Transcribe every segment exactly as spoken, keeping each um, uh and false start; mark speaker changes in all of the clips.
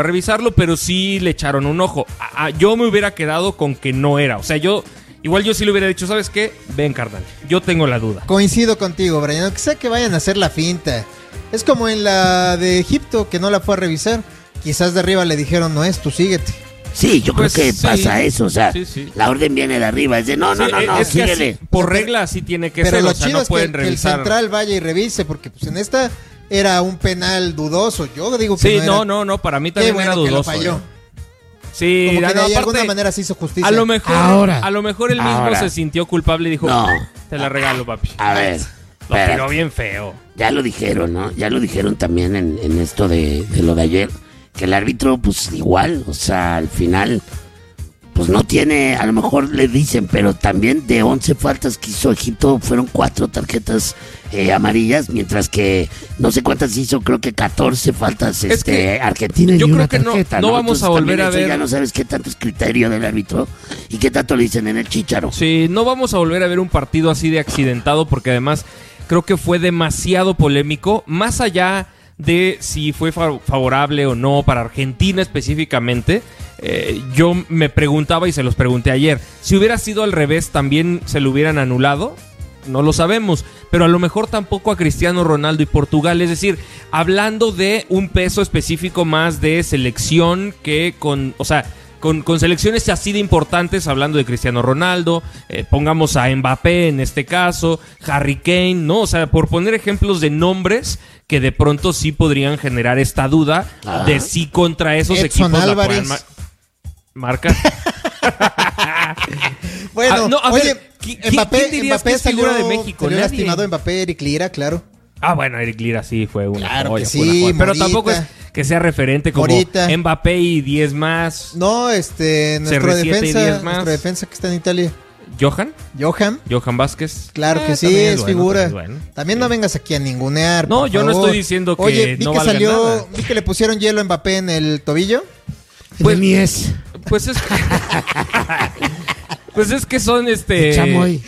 Speaker 1: a revisarlo, pero sí le echaron un ojo. A, a, yo me hubiera quedado con que no era. O sea, yo... Igual yo sí le hubiera dicho, ¿sabes qué? Ven, carnal, yo tengo la duda.
Speaker 2: Coincido contigo, Brian. Aunque sea que vayan a hacer la finta. Es como en la de Egipto, que no la fue a revisar. Quizás de arriba le dijeron, no es, tú síguete.
Speaker 3: Sí, yo
Speaker 1: Pues
Speaker 3: creo que
Speaker 1: sí.
Speaker 3: pasa eso, o sea,
Speaker 1: Sí, sí.
Speaker 3: la orden viene de arriba, es de no, no,
Speaker 1: Sí,
Speaker 3: no, no,
Speaker 1: es que
Speaker 3: síguele.
Speaker 1: así, por regla así tiene que
Speaker 2: Pero
Speaker 1: ser,
Speaker 2: lo
Speaker 1: o sea,
Speaker 2: chido
Speaker 1: no
Speaker 2: es que,
Speaker 1: pueden
Speaker 2: que el
Speaker 1: revisar.
Speaker 2: central vaya y revise, porque pues en esta era un penal dudoso. Yo digo que
Speaker 1: Sí,
Speaker 2: no,
Speaker 1: no,
Speaker 2: era.
Speaker 1: no, no, para mí
Speaker 2: Qué
Speaker 1: también
Speaker 2: bueno
Speaker 1: era
Speaker 2: que lo
Speaker 1: dudoso.
Speaker 2: falló.
Speaker 1: ¿eh? Sí,
Speaker 2: Como que
Speaker 1: no,
Speaker 2: de
Speaker 1: aparte,
Speaker 2: alguna manera se hizo justicia.
Speaker 1: a lo mejor,
Speaker 3: Ahora.
Speaker 1: a lo mejor él mismo
Speaker 3: Ahora.
Speaker 1: se sintió culpable y dijo,
Speaker 3: No.
Speaker 1: te la regalo, papi.
Speaker 3: A ver,
Speaker 1: Lo
Speaker 3: espérate.
Speaker 1: tiró bien feo.
Speaker 3: Ya lo dijeron, ¿no? Ya lo dijeron también en, en esto de, de lo de ayer, que el árbitro, pues igual, o sea, al final, pues no tiene, a lo mejor le dicen, pero también de once faltas que hizo Egipto fueron cuatro tarjetas eh, amarillas, mientras que no sé cuántas hizo, creo que catorce faltas
Speaker 1: Es
Speaker 3: este
Speaker 1: que
Speaker 3: Argentina y
Speaker 1: yo
Speaker 3: una
Speaker 1: creo que no-
Speaker 3: tarjeta,
Speaker 1: no vamos a
Speaker 3: Entonces,
Speaker 1: volver
Speaker 3: también
Speaker 1: a
Speaker 3: eso
Speaker 1: ver-
Speaker 3: Ya no sabes qué tanto es criterio del árbitro y qué tanto le dicen en el chícharo.
Speaker 1: Sí, no vamos a volver a ver un partido así de accidentado porque además creo que fue demasiado polémico, más allá de si fue fa- favorable o no para Argentina específicamente. Eh, yo me preguntaba y se los pregunté ayer, si hubiera sido al revés, ¿también se lo hubieran anulado? No lo sabemos, pero a lo mejor tampoco a Cristiano Ronaldo y Portugal. Es decir, hablando de un peso específico más de selección que con, o sea, con, con selecciones así de importantes, hablando de Cristiano Ronaldo, eh, pongamos a Mbappé en este caso, Harry Kane, ¿no? O sea, por poner ejemplos de nombres que de pronto sí podrían generar esta duda
Speaker 3: Ajá.
Speaker 1: de si contra esos
Speaker 2: Edson
Speaker 1: equipos la
Speaker 2: Álvarez.
Speaker 1: puedan ma- marcar.
Speaker 2: Bueno,
Speaker 1: Ah, no, a
Speaker 2: oye,
Speaker 1: ver, ¿qui- qui-
Speaker 2: Mbappé,
Speaker 1: quién dirías
Speaker 2: Mbappé
Speaker 1: que es figura
Speaker 2: salió-
Speaker 1: de México?
Speaker 2: salió
Speaker 1: Nadie.
Speaker 2: lastimado Mbappé, Eric Lira, claro.
Speaker 1: Ah, bueno, Eric Lira sí fue una
Speaker 2: Claro
Speaker 1: joya,
Speaker 2: que
Speaker 1: fue una
Speaker 2: sí,
Speaker 1: joya. Pero
Speaker 2: Morita.
Speaker 1: tampoco es que sea referente como
Speaker 2: Morita.
Speaker 1: Mbappé y diez más.
Speaker 2: No, este, nuestro
Speaker 1: C R siete y
Speaker 2: defensa,
Speaker 1: diez más.
Speaker 2: nuestro defensa que está en Italia.
Speaker 1: ¿Johan?
Speaker 2: Johan.
Speaker 1: ¿Johan Vázquez?
Speaker 2: Claro
Speaker 1: Eh,
Speaker 2: que sí,
Speaker 1: también
Speaker 2: es
Speaker 1: bueno,
Speaker 2: figura.
Speaker 1: también es bueno.
Speaker 2: También no vengas aquí a ningunear.
Speaker 1: No,
Speaker 2: por
Speaker 1: yo no
Speaker 2: favor.
Speaker 1: estoy diciendo que
Speaker 2: Oye, vi
Speaker 1: no
Speaker 2: que
Speaker 1: valga
Speaker 2: salió,
Speaker 1: nada.
Speaker 2: vi que le pusieron hielo a Mbappé en el tobillo.
Speaker 3: Pues ni es.
Speaker 1: Pues es que... Pues es que son este...
Speaker 3: Chamoy.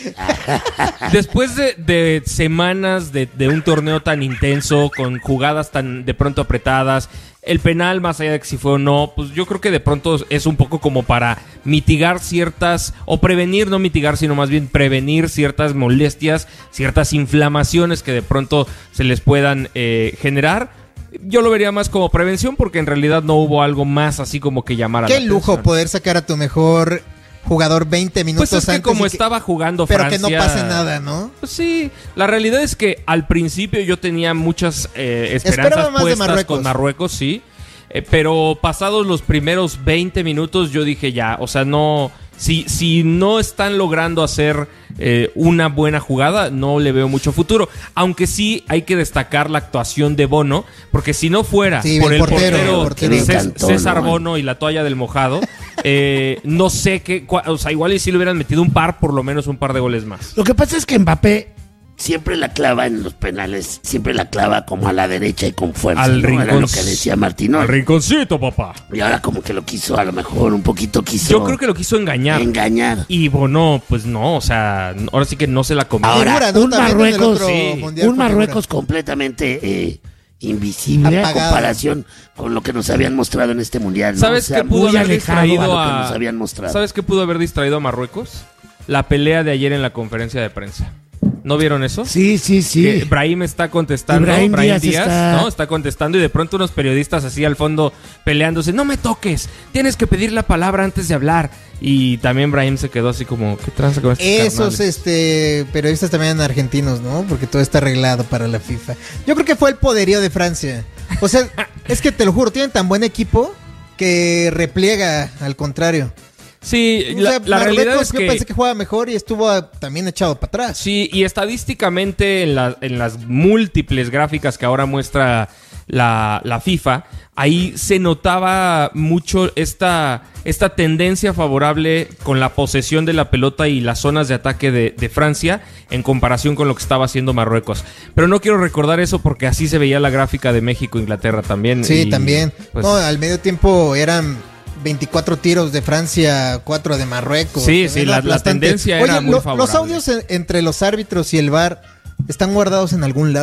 Speaker 1: Después de, de semanas de, de un torneo tan intenso, con jugadas tan de pronto apretadas, el penal, más allá de que si fue o no, pues yo creo que de pronto es un poco como para mitigar ciertas, o prevenir, no mitigar, sino más bien prevenir ciertas molestias, ciertas inflamaciones que de pronto se les puedan eh, generar. Yo lo vería más como prevención porque en realidad no hubo algo más así como que llamara la
Speaker 2: Qué lujo
Speaker 1: atención.
Speaker 2: poder sacar a tu mejor jugador veinte minutos
Speaker 1: Pues es que
Speaker 2: antes
Speaker 1: como
Speaker 2: y que-
Speaker 1: estaba jugando
Speaker 2: pero
Speaker 1: Francia...
Speaker 2: que no pase nada, ¿no?
Speaker 1: Pues sí, la realidad es que al principio yo tenía muchas eh,
Speaker 2: Esperaba
Speaker 1: esperanzas
Speaker 2: más de
Speaker 1: puestas
Speaker 2: Marruecos.
Speaker 1: con Marruecos, sí. Eh, pero pasados los primeros veinte minutos yo dije ya, o sea, no... Si, si no están logrando hacer eh, una buena jugada, no le veo mucho futuro. Aunque sí hay que destacar la actuación de Bono, porque si no fuera
Speaker 2: Sí,
Speaker 1: por
Speaker 2: el
Speaker 1: el
Speaker 2: portero,
Speaker 1: portero,
Speaker 2: el portero.
Speaker 1: Cés-
Speaker 3: Me encantó,
Speaker 1: César
Speaker 3: ¿no?
Speaker 1: Bono y la toalla del mojado, eh, no sé qué... cua- O sea, igual y si le hubieran metido un par, por lo menos un par de goles más.
Speaker 3: Lo que pasa es que Mbappé siempre la clava en los penales, siempre la clava como a la derecha y con fuerza.
Speaker 1: Al
Speaker 3: ¿no? Era
Speaker 1: rincón-
Speaker 3: lo que decía Martín.
Speaker 1: Al rinconcito, papá.
Speaker 3: Y ahora como que lo quiso, a lo mejor un poquito quiso
Speaker 1: Yo creo que lo quiso engañar.
Speaker 3: engañar.
Speaker 1: Y Bono, pues no, o sea, ahora sí que no se la comió.
Speaker 3: Ahora,
Speaker 2: Figura, ¿no?
Speaker 3: un
Speaker 2: También en el
Speaker 3: Marruecos,
Speaker 2: otro
Speaker 1: sí,
Speaker 2: mundial
Speaker 3: un
Speaker 2: fue
Speaker 3: Marruecos
Speaker 2: figura.
Speaker 3: completamente eh, invisible a
Speaker 2: Apagado.
Speaker 3: comparación con lo que nos habían mostrado en este mundial. ¿no?
Speaker 1: ¿Sabes
Speaker 3: O sea,
Speaker 1: qué pudo
Speaker 3: muy
Speaker 1: haber
Speaker 3: alejado
Speaker 1: distraído
Speaker 3: a lo que
Speaker 1: a...
Speaker 3: nos habían mostrado.
Speaker 1: ¿Sabes qué pudo haber distraído a Marruecos? La pelea de ayer en la conferencia de prensa. ¿No vieron eso?
Speaker 3: Sí, sí, sí.
Speaker 1: Que Brahim está contestando,
Speaker 3: Ibrahim
Speaker 1: Brahim
Speaker 3: Díaz
Speaker 1: Díaz,
Speaker 3: está-
Speaker 1: ¿no? Está contestando y de pronto unos periodistas así al fondo peleándose, no me toques, tienes que pedir la palabra antes de hablar. Y también Brahim se quedó así como, ¿qué tranza con estos
Speaker 2: Esos
Speaker 1: carnales?
Speaker 2: este periodistas también argentinos, ¿no? Porque todo está arreglado para la FIFA. Yo creo que fue el poderío de Francia. O sea, es que te lo juro, tienen tan buen equipo que repliega al contrario.
Speaker 1: Sí,
Speaker 2: O
Speaker 1: la,
Speaker 2: sea,
Speaker 1: la realidad
Speaker 2: Marruecos,
Speaker 1: es
Speaker 2: yo
Speaker 1: que...
Speaker 2: pensé que jugaba mejor y estuvo ah, también echado para atrás.
Speaker 1: Sí, y estadísticamente en, la- en las múltiples gráficas que ahora muestra la, la FIFA, ahí se notaba mucho esta, esta tendencia favorable con la posesión de la pelota y las zonas de ataque de, de Francia en comparación con lo que estaba haciendo Marruecos. Pero no quiero recordar eso porque así se veía la gráfica de México-Inglaterra también.
Speaker 2: Sí,
Speaker 1: y,
Speaker 2: también.
Speaker 1: pues,
Speaker 2: No, al medio tiempo eran veinticuatro tiros de Francia, cuatro de Marruecos.
Speaker 1: Sí,
Speaker 2: Se
Speaker 1: sí,
Speaker 2: ven
Speaker 1: la- la
Speaker 2: aplastantes.
Speaker 1: tendencia
Speaker 2: Oye,
Speaker 1: era muy
Speaker 2: lo-
Speaker 1: favorable.
Speaker 2: ¿los audios en- entre los árbitros y el V A R están guardados en algún lado?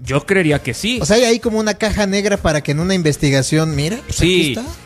Speaker 1: Yo creería que sí.
Speaker 2: O sea, hay ahí como una caja negra para que en una investigación, mira, pues
Speaker 1: sí,
Speaker 2: aquí está.